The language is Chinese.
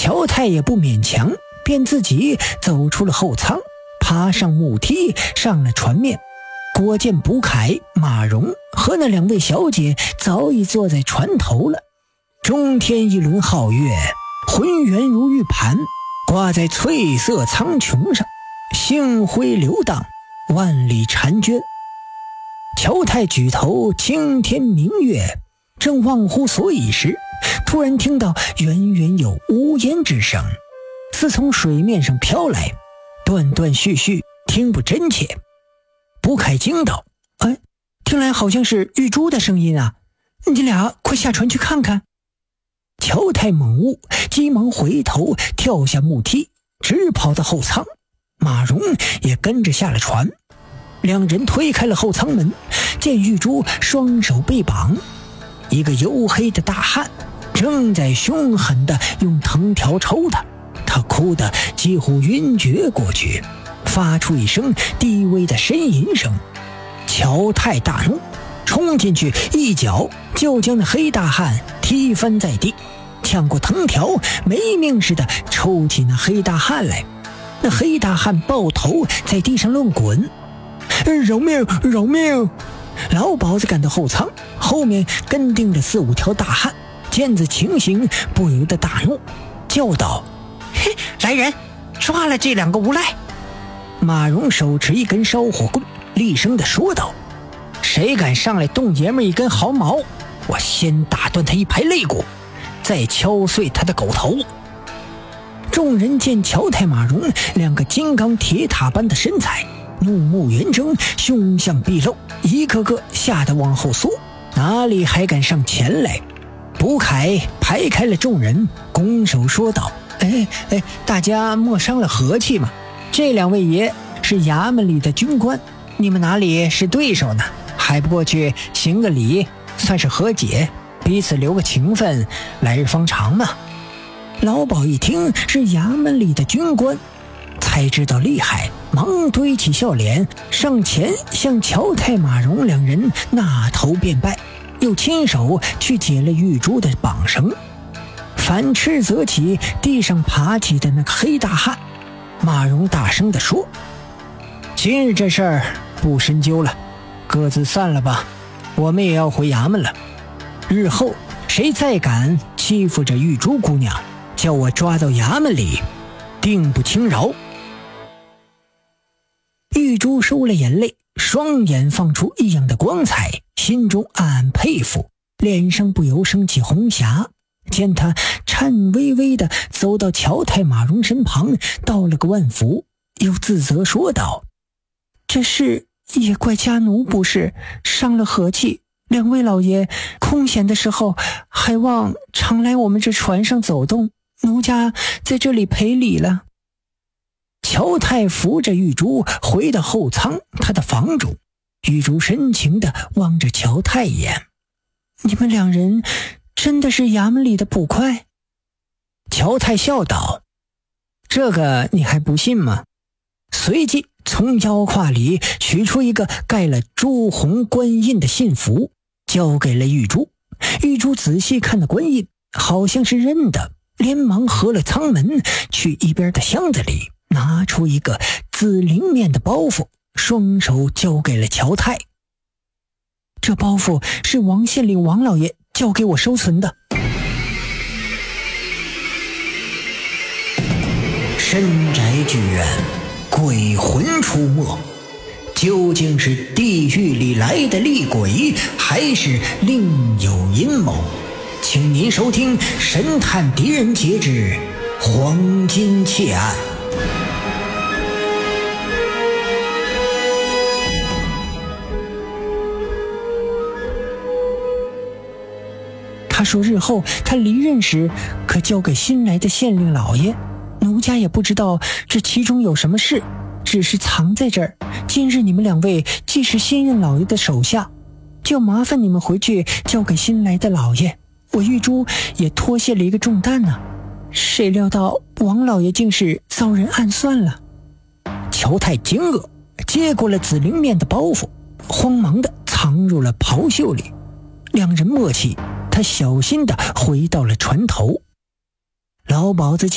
乔太也不勉强，便自己走出了后舱，爬上木梯，上了船面。果见卜凯、马蓉和那2位小姐早已坐在船头了。中天一轮皓月，浑圆如玉盘，挂在翠色苍穹上，星辉流荡，万里婵娟。乔太举头青天明月，正忘乎所以时，突然听到远远有呜咽之声，似从水面上飘来，断断续续，听不真切。卜凯惊道：听来好像是玉珠的声音啊，你俩快下船去看看。乔太猛悟，急忙回头跳下木梯，直跑到后舱。马蓉也跟着下了船。2人推开了后舱门，见玉珠双手被绑，一个黝黑的大汉正在凶狠地用藤条抽他，他哭得几乎晕厥过去，发出一声低微的呻吟声。乔太大怒，冲进去一脚就将那黑大汉踢翻在地，抢过藤条没命似的抽起那黑大汉来。那黑大汉抱头在地上乱滚，饶命饶命！老鸨子赶到后舱，后面跟定着4、5条大汉，见此情形不由得大怒，叫道：嘿，来人，抓了这2个无赖！马蓉手持一根烧火棍，厉声地说道：谁敢上来动爷们一根毫毛，我先打断他一排肋骨，再敲碎他的狗头。众人见乔太、马蓉2个金刚铁塔般的身材，怒目圆睁，凶相毕露，一个个吓得往后缩，哪里还敢上前来。卜凯排开了众人，拱手说道：大家莫伤了和气嘛，这2位爷是衙门里的军官，你们哪里是对手呢？还不过去行个礼，算是和解，彼此留个情分，来日方长嘛。老鸨一听是衙门里的军官，才知道厉害，忙堆起笑脸，上前向乔太、马蓉2人纳头便拜，又亲手去解了玉珠的绑绳，反斥责起地上爬起的那个黑大汉。马蓉大声地说：今日这事儿不深究了，各自散了吧，我们也要回衙门了。日后谁再敢欺负着玉珠姑娘，叫我抓到衙门里，定不轻饶。玉珠收了眼泪，双眼放出异样的光彩，心中暗暗佩服，脸上不由升起红霞。见他颤巍巍地走到乔太、马蓉身旁，道了个万福，又自责说道：这事也怪家奴不是，伤了和气，2位老爷空闲的时候还望常来我们这船上走动，奴家在这里赔礼了。乔太扶着玉珠回到后舱他的房中，玉珠深情地望着乔太一眼：你们2人真的是衙门里的捕快？乔太笑道：这个你还不信吗？随即从腰胯里取出一个盖了朱红官印的信符，交给了玉珠。玉珠仔细看那官印，好像是认的，连忙合了舱门，去一边的箱子里拿出一个紫绫面的包袱，双手交给了乔太。这包袱是王县令王老爷交给我收存的。深宅剧院，鬼魂出没，究竟是地狱里来的厉鬼，还是另有阴谋？请您收听《神探狄仁杰之黄金窃案》。他说日后他离任时可交给新来的县令老爷，奴家也不知道这其中有什么事，只是藏在这儿。今日你们2位既是新任老爷的手下，就麻烦你们回去交给新来的老爷，我玉珠也脱卸了一个重担呢。谁料到王老爷竟是遭人暗算了。乔太惊愕，接过了紫绫面的包袱，慌忙地藏入了袍袖里。2人默契，他小心地回到了船头。老鸨子